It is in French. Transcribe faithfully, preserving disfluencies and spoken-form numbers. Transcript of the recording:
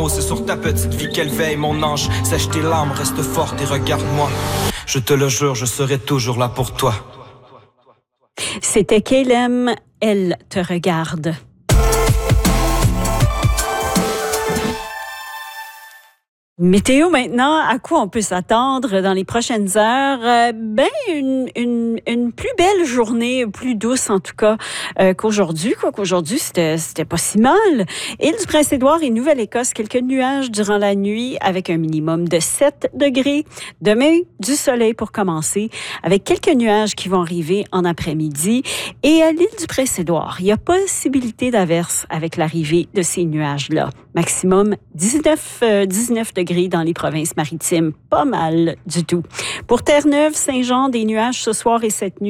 haut, c'est sur ta petite vie qu'elle veille, mon ange. Sèche tes larmes, reste forte et regarde-moi. Je te le jure, je serai toujours là pour toi. C'était Kaylem, Elle te regarde. Météo maintenant, à quoi on peut s'attendre dans les prochaines heures? Euh, ben, une, une, une plus belle journée, plus douce en tout cas euh, qu'aujourd'hui. Quoi qu'aujourd'hui, c'était, c'était pas si mal. Île du Prince-Édouard et Nouvelle-Écosse, quelques nuages durant la nuit avec un minimum de sept degrés. Demain, du soleil pour commencer, avec quelques nuages qui vont arriver en après-midi. Et à l'île du Prince-Édouard, il y a possibilité d'averse avec l'arrivée de ces nuages-là. Maximum dix-neuf, euh, dix-neuf degrés dans les provinces maritimes. Pas mal du tout. Pour Terre-Neuve, Saint-Jean, des nuages ce soir et cette nuit.